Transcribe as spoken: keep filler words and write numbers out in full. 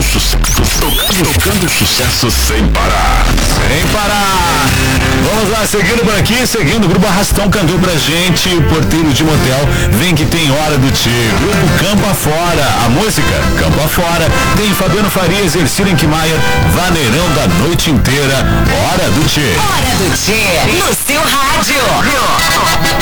sucesso, tocando, tocando sucesso sem parar. Sem parar. Vamos lá, seguindo por aqui, seguindo o Grupo Arrastão cantou pra gente, Porteiro de Motel, Vem que tem Hora do Tio. Grupo Campo Afora, a música Campo Afora, tem Fabiano Farias, Ercílio Maia, Vaneirão da Noite Inteira, Hora do Tio. Hora do Tio, no seu rádio.